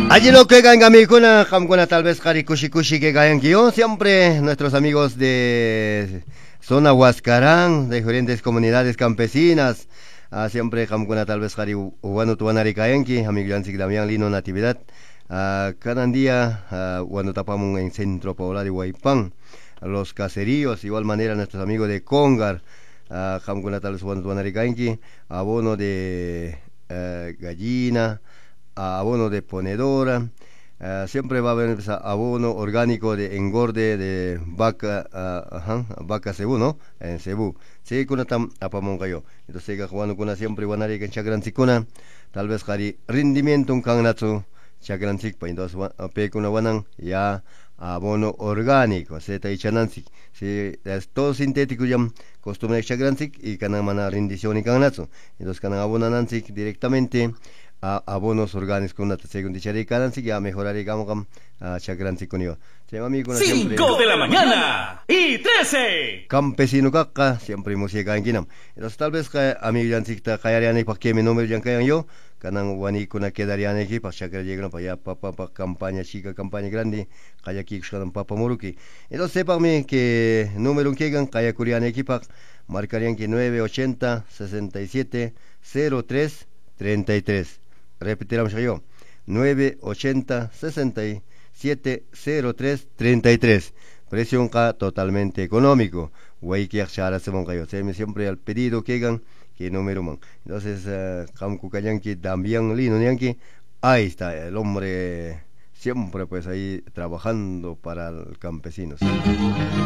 Allí lo que ganan Gamikuna, Hamkuna tal vez Hari Kushi Kushi que ganan yo. Siempre nuestros amigos de zona Huascarán, de diferentes comunidades campesinas. Siempre Hamkuna tal vez Hari Uwano Tuanari Kayanki, amigo Yansik Damián Lino Natividad. Cada día, cuando tapamos en centro poblado de Huaypán, los caseríos, igual manera nuestros amigos de Congar, Hamkuna tal vez Uwano Tuanari Kayanki, abono de gallina, abono de ponedora, siempre va a haber abono orgánico de engorde de vaca, vaca cebú, ¿no? En cebú. Sí, kuna tam apamongayo. Entonces, jugando kuna siempre wanari que chagran sikuna, tal vez hari rendimiento un kangnatsu chagran sikpa. Entonces, pe kuna wanan ya abono orgánico, se ta ichanansi. Si es todo sintético ya costumbre chagran sik y kana mana rendición y kangnatsu. Entonces, kana abonansik directamente abonos orgánicos una según dicharí cada si ya mejorar digamos chakran si con yo siempre 5 de la mañana y 13 campesino kaka siempre música en kinam entonces tal vez amigo yan sikta kayarian pa que mi número yan kayan yo kanang wani kuna quedarían aquí pa chakra llegan pa ya pa campaña chica campaña grande kaya ki shkan papa muruki entonces sepanme que número que gan kaya kurian equipa marcarían que 980 67 03 33. Repetiremos yo. 980 67 03 33. Precio un K totalmente económico. Guayki Akshara se moncayo. Siempre al pedido que hagan que número man. Entonces, Kamku Kayanki también Lino Yanki. Ahí está el hombre siempre pues ahí trabajando para los campesinos.